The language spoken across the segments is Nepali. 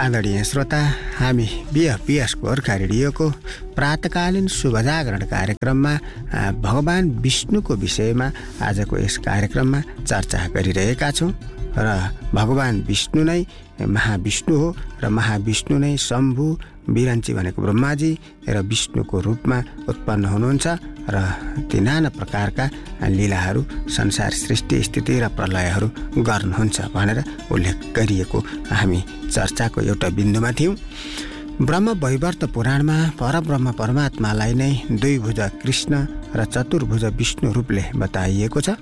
आदरणीय श्रोता, हामी BFPS गोर्खा रेडियोको प्रातकालीन शुभजागरण कार्यक्रममा भगवान विष्णुको विषयमा आजको यस कार्यक्रममा चर्चा गरिरहेका छौँ। र भगवान विष्णु नै महाविष्णु हो र महाविष्णु नै शम्भु बिरञ्ची भनेको ब्रह्माजी र विष्णुको रूपमा उत्पन्न हुनुहुन्छ र ती नाना प्रकारका लीलाहरू संसार सृष्टि स्थिति र प्रलयहरू गर्नुहुन्छ भनेर उल्लेख गरिएको हामी चर्चाको एउटा बिन्दुमा थियौँ। ब्रह्म वैवर्त पुराणमा परब्रह्म परमात्मालाई नै द्विभुज कृष्ण र चतुर्भुज विष्णु रूपले बताइएको छ।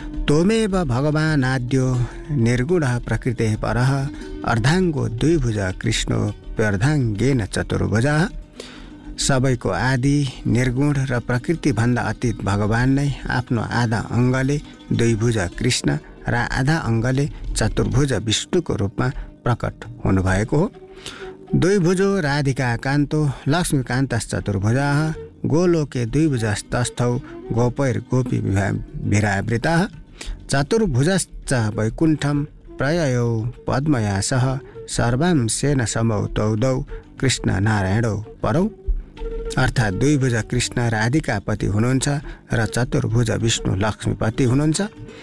तोमेव भगवानाद्यो निर्गुण प्रकृते परः अर्धाङ्गो द्विभुज कृष्णो अर्धाङ्गेन चतुर्भुजः। सबैको आदि निर्गुण र प्रकृतिभन्दा अतीत भगवान नै आफ्नो आधा अङ्गले द्विभुज कृष्ण र आधा अङ्गले चतुर्भुज विष्णुको रूपमा प्रकट हुनुभएको हो। द्विभुजो राधिका कान्तो लक्ष्मीकान्तश्च चतुर्भुजः गोलोके द्विभुजस्तस्थौ गोपैर् गोपी विरावृतः चतुर्भुजश्च वैकुण्ठं प्रययौ पद्मया सह सर्वांशेन समौ तौ कृष्ण नारायणौ परौ। अर्थात् द्विभुज कृष्ण राधिकापति हुनुहुन्छ र चतुर्भुज विष्णु लक्ष्मीपति हुनुहुन्छ।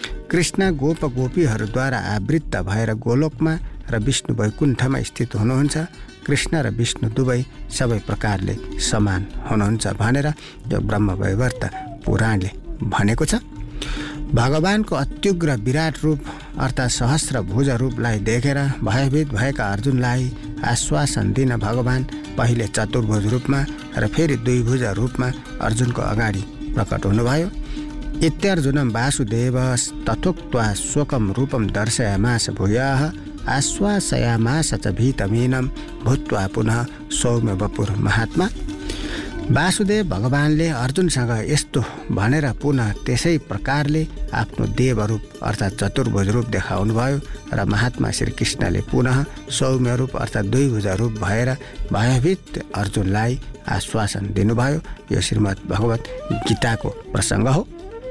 कृष्ण गोप गोपीहरूद्वारा आवृत्त भएर गोलोकमा र विष्णु वैकुण्ठमा स्थित हुनुहुन्छ। कृष्ण र विष्णु दुवै सबै प्रकारले समान हुनुहुन्छ भनेर यो ब्रह्म वैवर्त पुराणले भनेको छ। भगवानको अत्युग्र विराट रूप अर्थात् सहस्र भुज रूपलाई देखेर भयभीत भएका अर्जुनलाई आश्वासन दिन भगवान पहिले चतुर्भुज रूपमा र फेरि द्विभुज रूपमा अर्जुनको अगाडि प्रकट हुनुभयो। इत्यर्जुनं वासुदेव तथोक्त्वा शोकं रूपं दर्शयामास भूयः आश्वासयामास च भीतमीनं भूत्वा पुनः सौम्य वपुर महात्मा। वासुदेव भगवानले अर्जुनसँग यस्तो भनेर पुनः त्यसै प्रकारले आफ्नो देवरूप अर्थात् चतुर्भुज रूप देखाउनु भयो र महात्मा श्रीकृष्णले पुनः सौम्य रूप अर्थात् द्विभुज रूप भएर भयभीत अर्जुनलाई आश्वासन दिनुभयो। यो श्रीमद् भगवत गीताको प्रसङ्ग हो।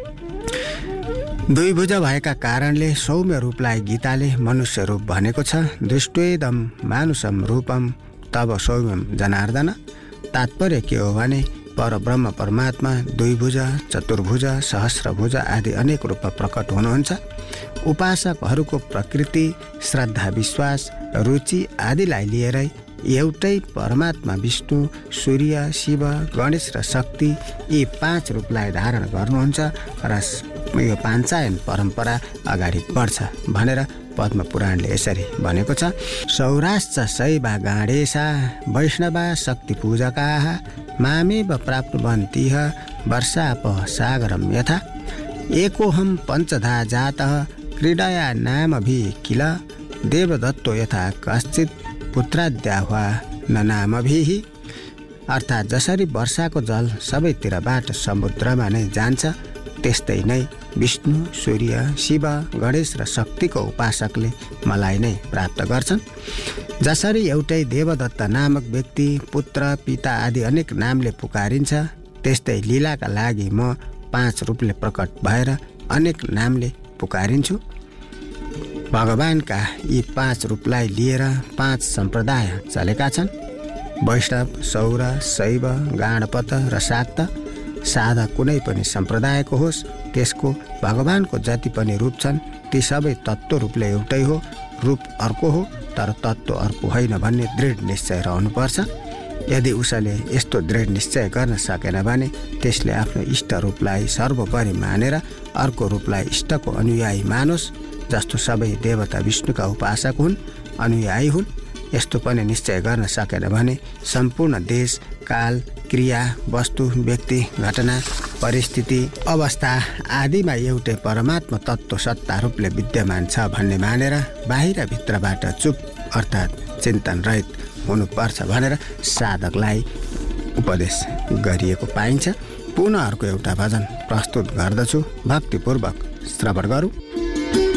द्विभुज भएका कारणले सौम्य रूपलाई गीताले मनुष्य रूप भनेको छ। दृष्ट्वेदं मानुषं रूपं तब सौम्यं जनार्दन। तात्पर्य के हो भने परब्रह्म परमात्मा द्विभुज चतुर्भुज सहस्रभुज आदि अनेक रूपमा प्रकट हुनुहुन्छ। उपासकहरूको प्रकृति श्रद्धा विश्वास रुचि आदिलाई लिएरै एउटै परमात्मा विष्णु सूर्य शिव गणेश र शक्ति यी 5 रूपलाई धारण गर्नुहुन्छ र यो पाञ्चायन परम्परा अगाडि बढ्छ भनेर पद्म पुराणले यसरी भनेको छ। सौराश्च शैवा गाणेशा वैष्णवा शक्ति पूजकाः मामेव प्राप्नुवन्तिः वर्षाप सागरं यथा एकोऽहं पञ्चधा जातः क्रीडया नामभि किल देवदत्तो यथा कश्चित् पुत्राद्याह्वा न नामभिः। अर्थात् जसरी वर्षाको जल सबैतिरबाट समुद्रमा नै जान्छ त्यस्तै नै विष्णु सूर्य शिव गणेश र शक्तिको उपासकले मलाई नै प्राप्त गर्छन्। जसरी एउटै देवदत्त नामक व्यक्ति पुत्र पिता आदि अनेक नामले पुकारिन्छ त्यस्तै लीलाका लागि म 5 रूपले प्रकट भएर अनेक नामले पुकारिन्छु। भगवानका यी 5 रूपलाई लिएर 5 सम्प्रदाय चलेका छन्। वैष्णव सौर शैव गाणपत र शाक्त। साधा कुनै पनि सम्प्रदायको होस् त्यसको भगवानको जति पनि रूप छन् ती सबै तत्त्व रूपले एउटै हो। रूप अर्को हो तर तत्त्व अर्को होइन भन्ने दृढ निश्चय रहनुपर्छ। यदि उसले यस्तो दृढ निश्चय गर्न सकेन भने त्यसले आफ्नो इष्ट रूपलाई सर्वोपरि मानेर अर्को रूपलाई इष्टको अनुयायी मानोस्। जस्तो सबै देवता विष्णुका उपासक हुन् अनुयायी हुन् यस्तो पनि निश्चय गर्न सकेन भने सम्पूर्ण देश काल क्रिया वस्तु व्यक्ति घटना परिस्थिति अवस्था आदिमा एउटै परमात्मा तत्त्व सत्ता रूपले विद्यमान छ भन्ने मानेर बाहिर भित्रबाट चुप अर्थात् चिन्तन रहित हुनुपर्छ भनेर साधकलाई उपदेश गरिएको पाइन्छ। पुनः अर्को एउटा भजन प्रस्तुत गर्दछु, भक्तिपूर्वक श्रवण गरौँ।